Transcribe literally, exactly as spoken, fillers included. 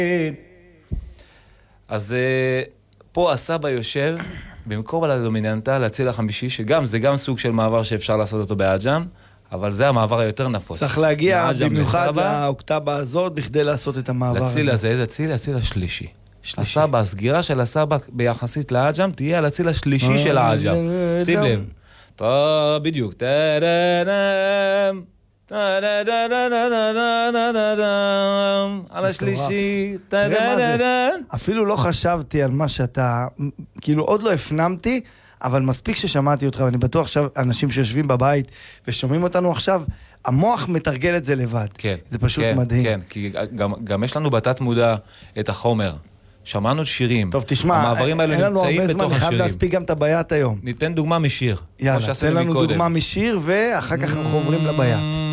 אז פה הסבא יושב, במקום על הדומיננטה, להציל החמישי, שגם, זה גם סוג של מעבר שאפשר לעשות אותו באג'אם, אבל זה המעבר היותר נפוץ. צריך להגיע במיוחד לאוקטבה הזאת, בכדי לעשות את המעבר הזה. לציל הזה, איזה ציל? הציל השלישי. הסבא, הסגירה של הסבא ביחסית לאג'אם, תהיה על הציל השלישי של האג'אם. שים לב. טוב, בדיוק. על השלישי. אפילו לא חשבתי על מה שאתה, כאילו עוד לא הפנמתי, אבל מספיק ששמעתי אותך, ואני בטוח עכשיו אנשים שיושבים בבית ושומעים אותנו עכשיו, המוח מתרגל את זה לבד. כן. זה פשוט כן, מדהים. כן, כי גם, גם יש לנו בתת מודע את החומר. שמענו שירים. טוב, תשמע, המעברים האלה נמצאים בתוך השירים. אין לנו הרבה זמן, אני חייב להספיק גם את הבית היום. ניתן דוגמה משיר. יאללה, תן לנו דוגמה משיר, ואחר כך אנחנו עוברים לבית.